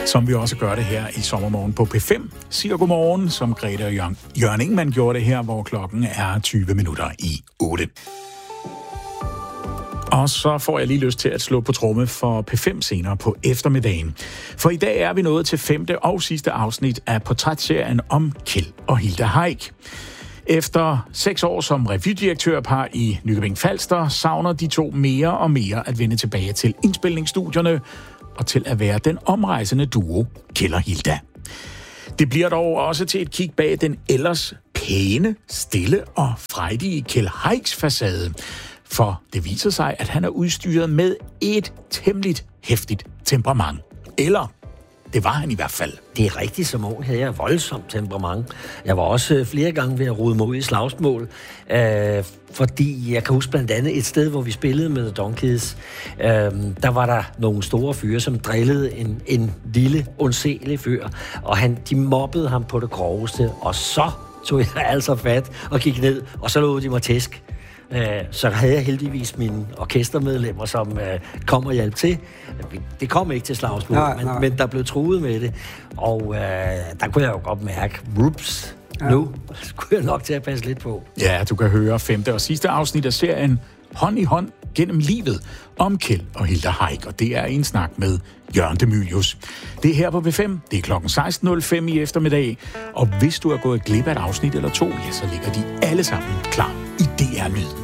Som vi også gør det her i Sommermorgen på P5. Siger godmorgen, som Grete og Jørgen Ingemann gjorde det her, hvor klokken er 20 minutter i 8. Og så får jeg lige lyst til at slå på tromme for P5 senere på eftermiddagen. For i dag er vi nået til 5. og sidste afsnit af portrætserien om Kjeld og Hilda Heick. Efter 6 år som revydirektørpar i Nykøbing Falster, savner de to mere og mere at vende tilbage til indspilningsstudierne og til at være den omrejsende duo Kjeld og Hilda. Det bliver dog også til et kig bag den ellers pæne, stille og frejdige Kjeld Heick's facade. For det viser sig, at han er udstyret med et temmelig heftigt temperament. Eller, det var han i hvert fald. Det er rigtigt, som ung havde jeg voldsomt temperament. Jeg var også flere gange ved at rode mig ud i slagsmål, fordi jeg kan huske blandt andet et sted, hvor vi spillede med The Donkeys. Der var der nogle store fyre, som drillede en lille, undselig fyr, og de mobbede ham på det groveste, og så tog jeg altså fat og gik ned, og så lod de mig tæsk. Så havde jeg heldigvis mine orkestermedlemmer, som kom og hjalp til. Det kom ikke til slagsmål, men der blev truet med det. Og der kunne jeg jo godt mærke, whoops, nu skulle jeg nok til at passe lidt på. Ja, du kan høre 5. og sidste afsnit af serien Hånd i hånd gennem livet om Kjeld og Hilda Heick, og det er en snak med Jørgen de Mylius. Det er her på P5, det er klokken 16.05 i eftermiddag, og hvis du er gået glip af et afsnit eller to, ja, så ligger de alle sammen klar i DR Lyd.